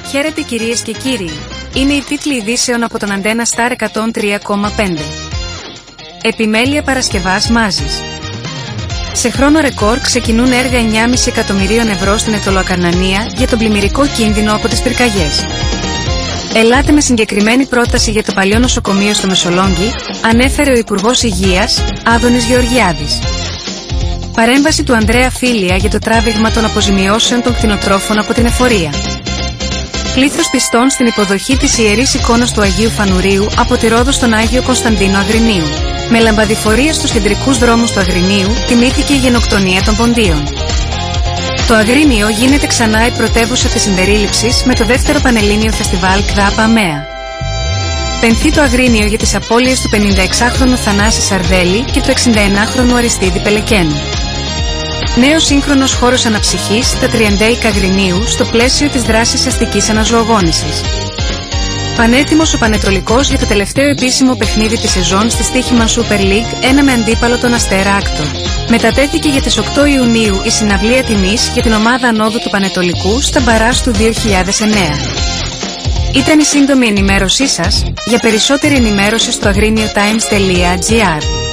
Χαίρετε κυρίες και κύριοι. Είναι οι τίτλοι ειδήσεων από τον Αντένα Star 103,5. Επιμέλεια Παρασκευάς Μάζης. Σε χρόνο ρεκόρ ξεκινούν έργα 9,5 εκατομμυρίων ευρώ στην Αιτωλοακαρνανία για τον πλημμυρικό κίνδυνο από τις πυρκαγιές. Ελάτε με συγκεκριμένη πρόταση για το παλιό νοσοκομείο στο Μεσολόγγι, ανέφερε ο Υπουργός Υγείας, Άδωνης Γεωργιάδης. Παρέμβαση του Ανδρέα Φίλια για το τράβηγμα των αποζημιώσεων των κτηνοτρόφων από την εφορία. Πλήθος πιστών στην υποδοχή της Ιερής Εικόνας του Αγίου Φανουρίου από τη Ρόδο στον Άγιο Κωνσταντίνο Αγρινίου. Με λαμπαδιφορία στους κεντρικούς δρόμους του Αγρινίου τιμήθηκε η γενοκτονία των ποντίων. Το Αγρίνιο γίνεται ξανά η πρωτεύουσα της συμπερίληψης με το δεύτερο Πανελλήνιο Φεστιβάλ ΚΔΑΠ ΑΜΕΑ. Πενθεί το Αγρίνιο για τις απώλειες του 56χρονου Θανάση Σαρδέλη και του 61χρονου Αριστίδη Πελεκένου. Νέος σύγχρονος χώρος αναψυχής στα Τριαντέικα Αγρινίου στο πλαίσιο της δράσης αστικής αναζωογόνησης. Πανέτοιμος ο Πανετολικός για το τελευταίο επίσημο παιχνίδι της σεζόν στη Στοίχημαν Super League 1 με αντίπαλο τον Αστέρα Άκτο. Μετατέθηκε για τις 8 Ιουνίου η συναυλία τιμής για την ομάδα ανόδου του Πανετολικού στα μπαράζ του 2009. Ήταν η σύντομη ενημέρωσή σας. Για περισσότερη ενημέρωση στο agriniotimes.gr.